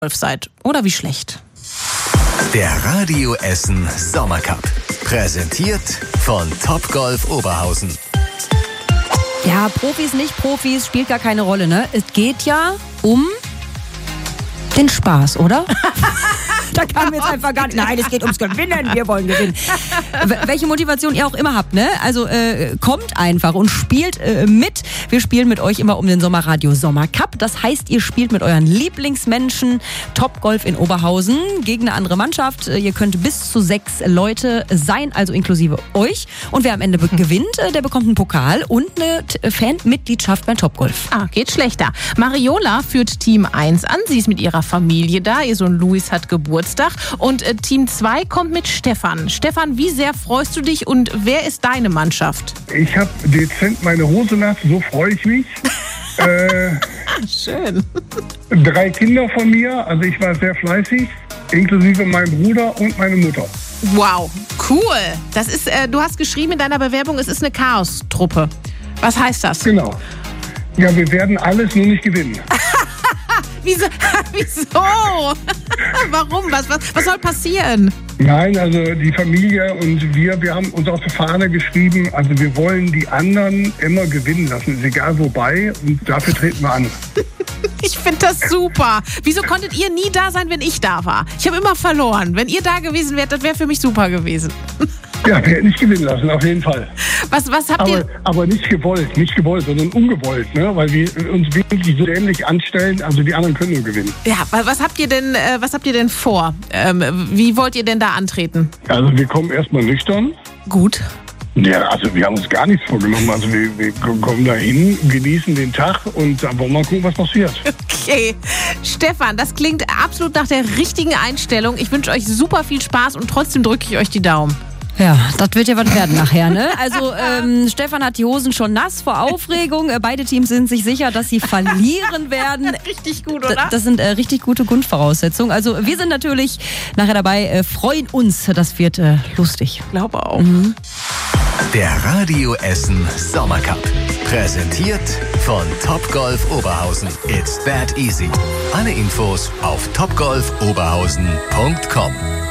Golf seid. Oder wie schlecht. Der Radio Essen Sommercup. Präsentiert von Topgolf Oberhausen. Ja, Profis, nicht Profis, spielt gar keine Rolle, ne? Es geht ja um den Spaß, oder? Da kam jetzt einfach gar nicht. Nein, es geht ums Gewinnen. Wir wollen gewinnen. Welche Motivation ihr auch immer habt, ne? Also kommt einfach und spielt mit. Wir spielen mit euch immer um den Sommerradio Sommercup. Das heißt, ihr spielt mit euren Lieblingsmenschen Topgolf in Oberhausen gegen eine andere Mannschaft. Ihr könnt bis zu 6 Leute sein, also inklusive euch. Und wer am Ende gewinnt, der bekommt einen Pokal und eine Fanmitgliedschaft beim Topgolf. Geht schlechter. Mariola führt Team 1 an. Sie ist mit ihrer Familie da. Ihr Sohn Luis hat Geburtstag. Und Team 2 kommt mit Stefan. Stefan, wie sehr freust du dich und wer ist deine Mannschaft? Ich habe dezent meine Hose nass, so freue ich mich. Schön. 3 Kinder von mir, also ich war sehr fleißig, inklusive meinem Bruder und meine Mutter. Wow, cool. Das ist, du hast geschrieben in deiner Bewerbung, es ist eine Chaos-Truppe. Was heißt das? Genau. Ja, wir werden alles nur nicht gewinnen. Wieso? Warum? Was soll passieren? Nein, also die Familie und wir haben uns auf die Fahne geschrieben, also wir wollen die anderen immer gewinnen lassen, ist egal wobei, und dafür treten wir an. Ich finde das super. Wieso konntet ihr nie da sein, wenn ich da war? Ich habe immer verloren. Wenn ihr da gewesen wärt, das wäre für mich super gewesen. Ja, wir hätten nicht gewinnen lassen, auf jeden Fall. Was habt ihr... Aber nicht gewollt, sondern ungewollt, ne? Weil wir uns wirklich so ähnlich anstellen, also die anderen können nur gewinnen. Ja, was habt ihr denn vor? Wie wollt ihr denn da antreten? Also wir kommen erstmal nüchtern. Gut. Ja, also wir haben uns gar nichts vorgenommen. Also wir kommen da hin, genießen den Tag und dann wollen wir mal gucken, was passiert. Okay. Stefan, das klingt absolut nach der richtigen Einstellung. Ich wünsche euch super viel Spaß und trotzdem drücke ich euch die Daumen. Ja, das wird ja was werden nachher, ne? Also Stefan hat die Hosen schon nass vor Aufregung. Beide Teams sind sich sicher, dass sie verlieren werden. Richtig gut, oder? Das sind richtig gute Grundvoraussetzungen. Also wir sind natürlich nachher dabei, freuen uns. Das wird lustig. Glaube auch. Mhm. Der Radio Essen Sommercup. Präsentiert von Topgolf Oberhausen. It's that easy. Alle Infos auf topgolfoberhausen.com.